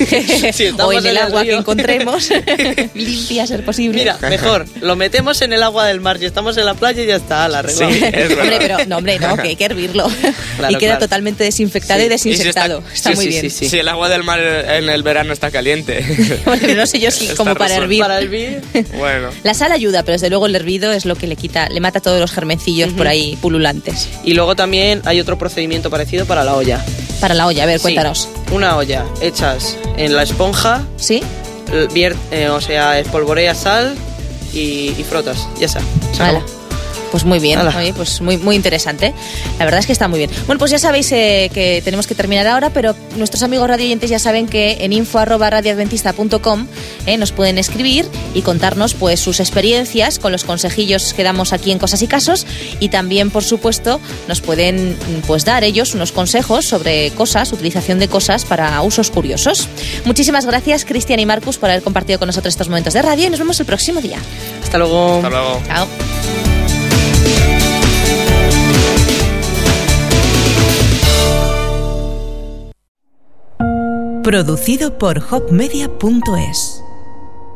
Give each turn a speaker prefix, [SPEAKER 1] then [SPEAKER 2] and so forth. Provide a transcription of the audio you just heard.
[SPEAKER 1] o en el agua que encontremos, limpia a ser posible.
[SPEAKER 2] Mira, mejor, lo metemos en el agua del mar, si estamos en la playa y ya está, la arreglamos.
[SPEAKER 3] Sí, es verdad.
[SPEAKER 1] Hombre, no, que hay que hervirlo.
[SPEAKER 2] Claro,
[SPEAKER 1] y queda
[SPEAKER 2] claro.
[SPEAKER 1] totalmente desinfectado y desinfectado. Está muy bien.
[SPEAKER 2] Sí.
[SPEAKER 3] Si el agua del mar en el verano está caliente.
[SPEAKER 1] Bueno, no sé yo si
[SPEAKER 3] Está
[SPEAKER 1] como para hervir.
[SPEAKER 2] Para hervir.
[SPEAKER 3] Bueno.
[SPEAKER 1] La sal ayuda, pero desde luego el hervido es lo que le mata todos los germencillos por ahí pululantes.
[SPEAKER 2] Y luego también hay otro procedimiento parecido para la olla.
[SPEAKER 1] Para la olla, a ver,
[SPEAKER 2] Sí,
[SPEAKER 1] cuéntanos.
[SPEAKER 2] una olla, echas en la esponja,
[SPEAKER 1] ¿Sí?
[SPEAKER 2] espolvoreas sal y frotas, ya está. Se acabó.
[SPEAKER 1] Hala. Pues muy bien,
[SPEAKER 2] Hala.
[SPEAKER 1] oye, pues muy interesante. La verdad es que está muy bien. Bueno, pues ya sabéis que tenemos que terminar ahora, pero nuestros amigos radioyentes ya saben que en info@radioadventista.com nos pueden escribir y contarnos pues sus experiencias con los consejillos que damos aquí en Cosas y Casos, y también, por supuesto, nos pueden pues dar ellos unos consejos sobre cosas, utilización de cosas para usos curiosos. Muchísimas gracias, Cristian y Marcus, por haber compartido con nosotros estos momentos de radio, y nos vemos el próximo día.
[SPEAKER 2] Hasta luego.
[SPEAKER 3] Hasta luego.
[SPEAKER 1] Chao.
[SPEAKER 4] Producido por hopmedia.es